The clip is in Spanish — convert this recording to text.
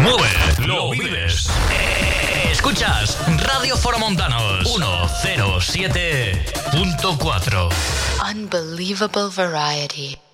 mueve, lo vives. Escuchas Radio Foromontanos 107.4. Unbelievable variety.